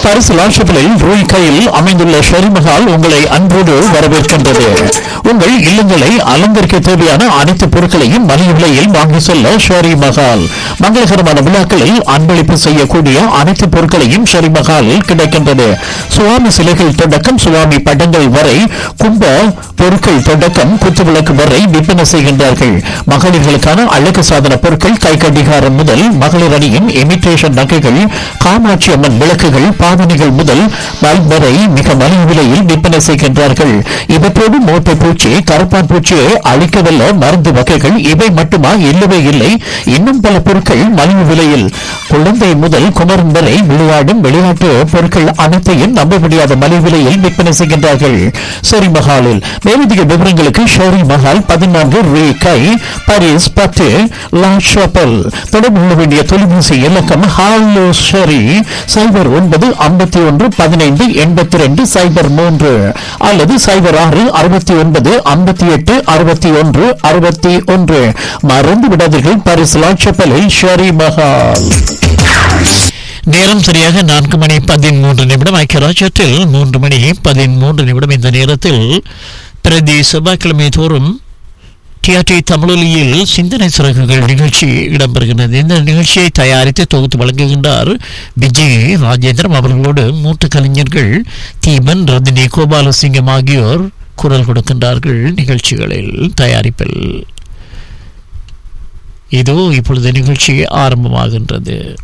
Paris லாஷப்பிளில் ரூய் கையில் அமைந்துள்ள ஷெரிமஹால் உங்களை அன்போடு வரவேற்கின்றது. உங்கள் இல்லங்களை அலங்கரிக்க தேவையான அனைத்து பொருட்களையும் மலிவு விலையில் வாங்கி செல்ல ஷெரிமஹால். மங்களகரமான விழாக்களில் அன்பளிப்பு செய்யக்கூடிய அனைத்து பொருட்களையும் ஷெரிமஹாலில் கிடைக்கின்றது. சுவாமி சிலைகள் தொடக்கம் சுவாமி படங்கள் வரை, கும்ப பொருட்கள் தொடக்கம் குத்துவிளக்கு வரை விற்பனை செய்கின்றார்கள். மகளிர்களுக்கான அழகு சாதன பொருட்கள், கை கடிகாரம் முதல் மகளிர் அணியின் இமிட்டேஷன் நகைகள், காமாட்சி அம்மன் விளக்குகள், பாவனைகள் முதல் பல்ப் வரை மிக மலிவு விலையில் விற்பனை செய்கின்றார்கள். இவற்றோடு மோட்டை பூச்சி, கருப்பான் பூச்சியை அழிக்கவல்ல மருந்து வகைகள் இவை மட்டுமா? இல்லவே இல்லை, இன்னும் பல பொருட்கள் மலிவு விலையில். குழந்தை முதல் குமரன் வரை விளையாடும் விளையாட்டு பொருட்கள் அனைத்தையும் நம்ப முடியாத மலிவு விலையில் விற்பனை செய்கின்றார்கள் ஷெரி மஹாலில். மேலதிக விவரங்களுக்கு ஷெரி மஹால் 14 ரூ கை, பாரிஸ் 10 லா ஷாப்பல். தொடர்பு கொள்ள வேண்டிய தொலைபேசி இலக்கம் ஹாலோ ஷெரி 0911158203 அல்லது 0669586161. மறந்து விடாதீர்கள், பாரிஸ் லா ஷாப்பலில் ஷெரி மஹால். நேரம் சரியாக 4 மணி 13 நிமிடம். ஐக்கிய ராஜ்யத்தில் 3 மணி 13 நிமிடம். இந்த நேரத்தில் பிரதி செவ்வாய்க்கிழமை தோறும் டிஆர்டி தமிழொலியில் சிந்தனை சிறகுகள் நிகழ்ச்சி இடம்பெறுகிறது. இந்த நிகழ்ச்சியை தயாரித்து தொகுத்து வழங்குகின்றார் விஜய் ராஜேந்திரம். அவர்களோடு மூத்த கலைஞர்கள் தீபன், ரஜினி, கோபாலசிங்கம் ஆகியோர் குரல் கொடுக்கின்றார்கள் நிகழ்ச்சிகளில், தயாரிப்பில். இதோ இப்பொழுது நிகழ்ச்சி ஆரம்பமாகின்றது.